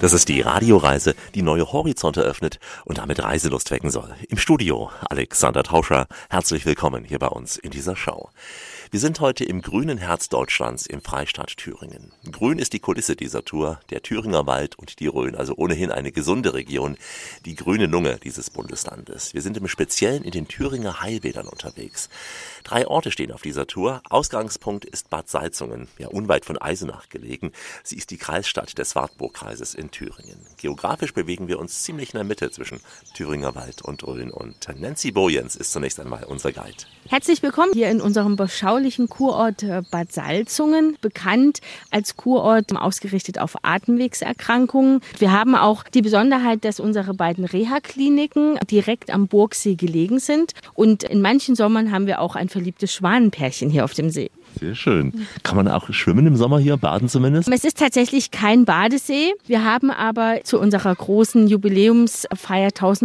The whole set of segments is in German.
Das ist die Radioreise, die neue Horizonte öffnet und damit Reiselust wecken soll. Im Studio Alexander Tauscher. Herzlich willkommen hier bei uns in dieser Show. Wir sind heute im grünen Herz Deutschlands, im Freistaat Thüringen. Grün ist die Kulisse dieser Tour, der Thüringer Wald und die Rhön, also ohnehin eine gesunde Region, die grüne Lunge dieses Bundeslandes. Wir sind im Speziellen in den Thüringer Heilbädern unterwegs. 3 Orte stehen auf dieser Tour. Ausgangspunkt ist Bad Salzungen, ja unweit von Eisenach gelegen. Sie ist die Kreisstadt des Wartburgkreises in Thüringen. Geografisch bewegen wir uns ziemlich in der Mitte zwischen Thüringer Wald und Rhön. Und Nancy Bojens ist zunächst einmal unser Guide. Herzlich willkommen hier in unserem beschaulichen Kurort Bad Salzungen, bekannt als Kurort ausgerichtet auf Atemwegserkrankungen. Wir haben auch die Besonderheit, dass unsere beiden Reha-Kliniken direkt am Burgsee gelegen sind. Und in manchen Sommern haben wir auch ein verliebtes Schwanenpärchen hier auf dem See. Sehr schön. Kann man auch schwimmen im Sommer hier, baden zumindest? Es ist tatsächlich kein Badesee. Wir haben aber zu unserer großen Jubiläumsfeier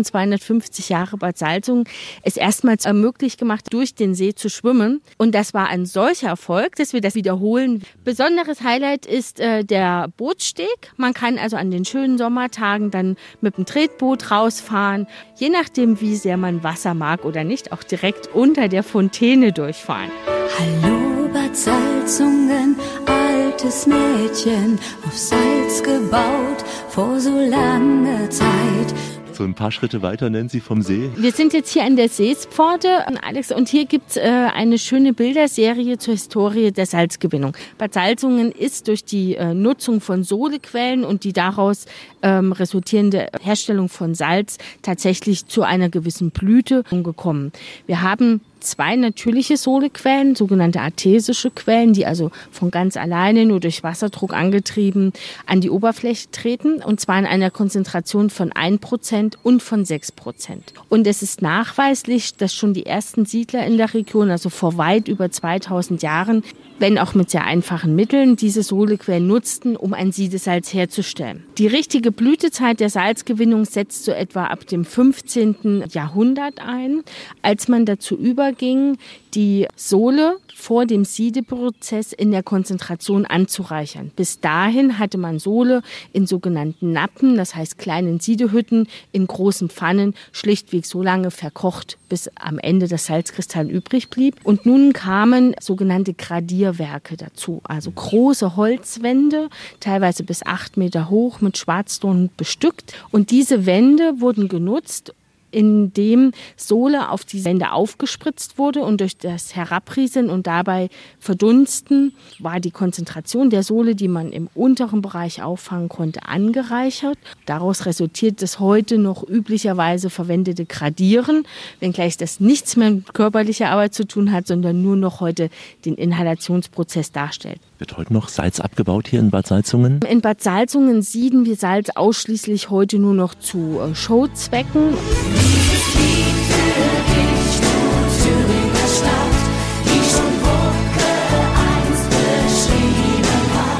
1250 Jahre Bad Salzungen es erstmals möglich gemacht, durch den See zu schwimmen. Und das war ein solcher Erfolg, dass wir das wiederholen. Besonderes Highlight ist der Bootssteg. Man kann also an den schönen Sommertagen dann mit dem Tretboot rausfahren. Je nachdem, wie sehr man Wasser mag oder nicht, auch direkt unter der Fontäne durchfahren. Hallo Bad Salzungen, altes Mädchen, auf Salz gebaut, vor so langer Zeit. So ein paar Schritte weiter, Nancy, vom See. Wir sind jetzt hier an der Seespforte, Alex, und hier gibt's eine schöne Bilderserie zur Historie der Salzgewinnung. Bad Salzungen ist durch die Nutzung von Sohlequellen und die daraus resultierende Herstellung von Salz tatsächlich zu einer gewissen Blüte gekommen. Wir haben 2 natürliche Sohlequellen, sogenannte artesische Quellen, die also von ganz alleine nur durch Wasserdruck angetrieben an die Oberfläche treten, und zwar in einer Konzentration von 1% und von 6%. Und es ist nachweislich, dass schon die ersten Siedler in der Region, also vor weit über 2000 Jahren, wenn auch mit sehr einfachen Mitteln, diese Sohlequellen nutzten, um ein Siedesalz herzustellen. Die richtige Blütezeit der Salzgewinnung setzt so etwa ab dem 15. Jahrhundert ein, als man dazu überging, die Sohle vor dem Siedeprozess in der Konzentration anzureichern. Bis dahin hatte man Sohle in sogenannten Nappen, das heißt kleinen Siedehütten, in großen Pfannen, schlichtweg so lange verkocht, bis am Ende das Salzkristall übrig blieb. Und nun kamen sogenannte Gradierwerke dazu, also große Holzwände, teilweise bis 8 Meter hoch, mit Schwarzdorn bestückt. Und diese Wände wurden genutzt, indem Sohle auf die Wände aufgespritzt wurde, und durch das Herabrieseln und dabei Verdunsten war die Konzentration der Sohle, die man im unteren Bereich auffangen konnte, angereichert. Daraus resultiert das heute noch üblicherweise verwendete Gradieren, wenngleich das nichts mehr mit körperlicher Arbeit zu tun hat, sondern nur noch heute den Inhalationsprozess darstellt. Wird heute noch Salz abgebaut hier in Bad Salzungen? In Bad Salzungen sieden wir Salz ausschließlich heute nur noch zu Showzwecken. Dieses Lied für dich, du Thüringer Stadt, die schon Woche einst beschrieben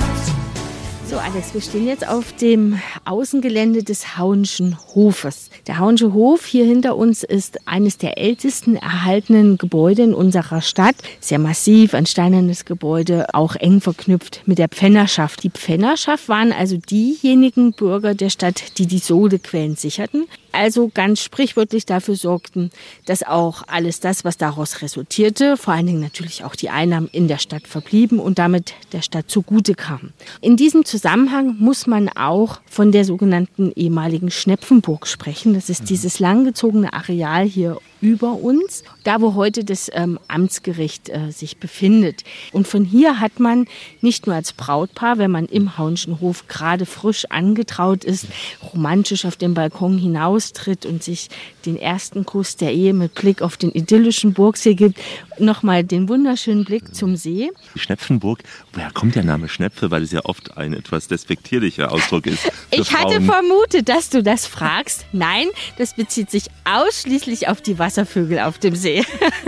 hat. So Alex, wir stehen jetzt auf dem Außengelände des Hauenschen Hofes. Der Hauensche Hof hier hinter uns ist eines der ältesten erhaltenen Gebäude in unserer Stadt. Sehr massiv, ein steinernes Gebäude, auch eng verknüpft mit der Pfännerschaft. Die Pfännerschaft waren also diejenigen Bürger der Stadt, die die Sohlequellen sicherten. Also ganz sprichwörtlich dafür sorgten, dass auch alles das, was daraus resultierte, vor allen Dingen natürlich auch die Einnahmen in der Stadt verblieben und damit der Stadt zugute kamen. In diesem Zusammenhang muss man auch von der sogenannten ehemaligen Schnepfenburg sprechen. Das ist dieses langgezogene Areal hier über uns, da wo heute das Amtsgericht sich befindet. Und von hier hat man nicht nur als Brautpaar, wenn man im Hauenschen Hof gerade frisch angetraut ist, romantisch auf den Balkon hinaustritt und sich den ersten Kuss der Ehe mit Blick auf den idyllischen Burgsee gibt, nochmal den wunderschönen Blick zum See. Die Schnepfenburg, woher kommt der Name Schnepfe? Weil es ja oft ein etwas despektierlicher Ausdruck ist. Ich hatte vermutet, dass du das fragst. Nein, das bezieht sich ausschließlich auf die Wasservögel auf dem See.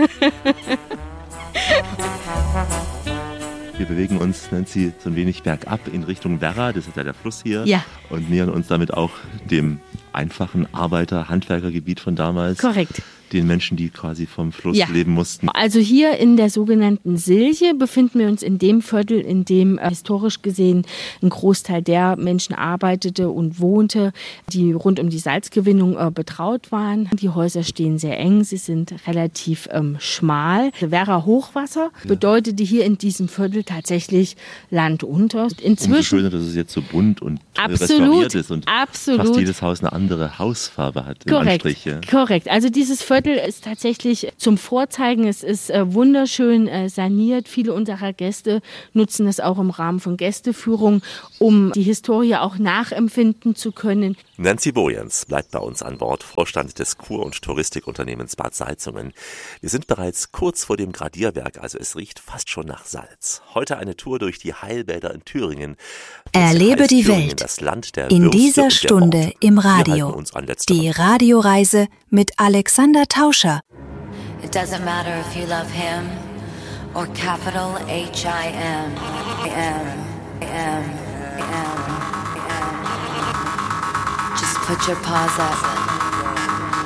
Wir bewegen uns, Nancy, so ein wenig bergab in Richtung Werra, das ist ja der Fluss hier, ja, und nähern uns damit auch dem einfachen Arbeiter-Handwerkergebiet von damals. Korrekt. den Menschen, die quasi vom Fluss Ja. leben mussten. Also hier in der sogenannten Silje befinden wir uns in dem Viertel, in dem historisch gesehen ein Großteil der Menschen arbeitete und wohnte, die rund um die Salzgewinnung betraut waren. Die Häuser stehen sehr eng, sie sind relativ schmal. Wäre Hochwasser, bedeutete hier in diesem Viertel tatsächlich Land unter. Umso Inzwischen schöner, dass es jetzt so bunt und Absolut, restauriert ist und absolut. fast jedes Haus eine andere Hausfarbe hat im Korrekt, Anstrich. Ja. korrekt. Also dieses Viertel ist tatsächlich zum Vorzeigen. Es ist wunderschön saniert. Viele unserer Gäste nutzen es auch im Rahmen von Gästeführungen, um die Historie auch nachempfinden zu können. Nancy Bojens bleibt bei uns an Bord, Vorstand des Kur- und Touristikunternehmens Bad Salzungen. Wir sind bereits kurz vor dem Gradierwerk, also es riecht fast schon nach Salz. Heute eine Tour durch die Heilbäder in Thüringen. Erlebe die Thüringen, Welt das Land der in Würste dieser und der Stunde Orte. im Wir halten Radio. uns an letzterem. Die Radioreise mit Alexander Tauscher. It doesn't matter if you love him or capital H-I-M. Just put your paws up.